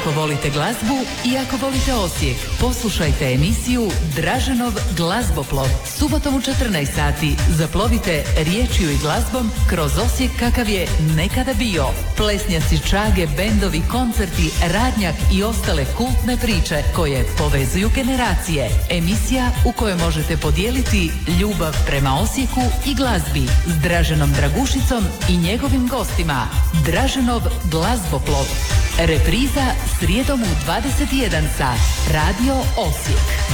Ako volite glazbu i ako volite Osijek, poslušajte emisiju Draženov glazboplov. Subotom u 14 sati zaplovite riječju i glazbom kroz Osijek kakav je nekada bio. Plesnjaci, čage, bendovi, koncerti, radnjak i ostale kultne priče koje povezuju generacije. Emisija u kojoj možete podijeliti ljubav prema Osijeku i glazbi s Draženom Dragušicom i njegovim gostima. Draženov glazboplov. Repriza srijedom u 21 sat. Radio Osijek.